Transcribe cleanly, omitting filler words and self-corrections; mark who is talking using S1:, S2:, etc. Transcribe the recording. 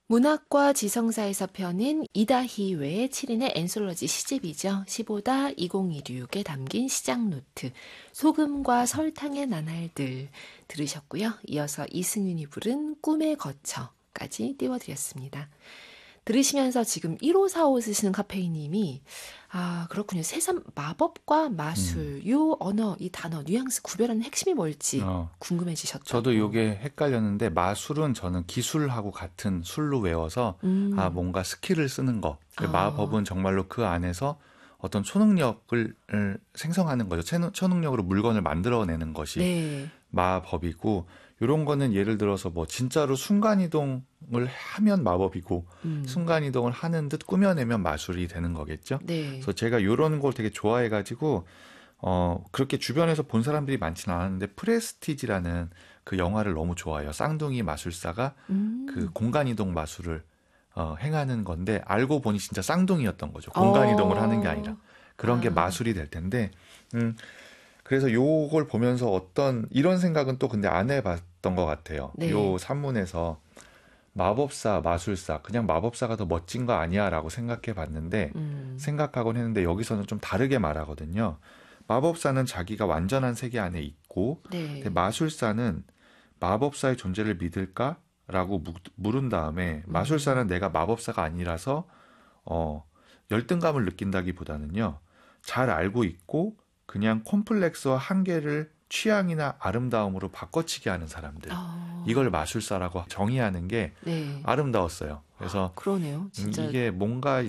S1: 문학과 지성사에서 펴낸 이다희 외의 7인의 앤솔러지 시집이죠. 15다 2016에 담긴 시작노트, 소금과 설탕의 나날들 들으셨고요. 이어서 이승윤이 부른 꿈에 거쳐까지 띄워드렸습니다. 들으시면서 지금 1545 쓰시는 카페인님이 그렇군요. 새삼 마법과 마술, 요 언어, 이 단어, 뉘앙스 구별하는 핵심이 뭘지 궁금해지셨다고.
S2: 저도 이게 헷갈렸는데 마술은 저는 기술하고 같은 술로 외워서 뭔가 스킬을 쓰는 거. 마법은 정말로 그 안에서 어떤 초능력을 생성하는 거죠. 초능력으로 물건을 만들어내는 것이
S1: 네.
S2: 마법이고, 이런 거는 예를 들어서 뭐 진짜로 순간이동을 하면 마법이고 순간이동을 하는 듯 꾸며내면 마술이 되는 거겠죠.
S1: 네.
S2: 그래서 제가 이런 걸 되게 좋아해가지고 그렇게 주변에서 본 사람들이 많지는 않았는데 프레스티지라는 그 영화를 너무 좋아해요. 쌍둥이 마술사가 그 공간이동 마술을 행하는 건데 알고 보니 진짜 쌍둥이였던 거죠. 공간이동을 하는 게 아니라. 그런 게 마술이 될 텐데 그래서 요걸 보면서 이런 생각은 또 근데 안 해봤던 것 같아요.
S1: 네.
S2: 요 산문에서 마법사, 마술사, 그냥 마법사가 더 멋진 거 아니야 라고 생각해 봤는데, 생각하곤 했는데 여기서는 좀 다르게 말하거든요. 마법사는 자기가 완전한 세계 안에 있고,
S1: 네.
S2: 근데 마술사는 마법사의 존재를 믿을까? 라고 물은 다음에, 마술사는 내가 마법사가 아니라서 열등감을 느낀다기보다는요, 잘 알고 있고 그냥 콤플렉스와 한계를 취향이나 아름다움으로 바꿔치기 하는 사람들, 이걸 마술사라고 정의하는 게
S1: 네.
S2: 아름다웠어요. 그래서
S1: 그러네요. 진짜
S2: 이게 뭔가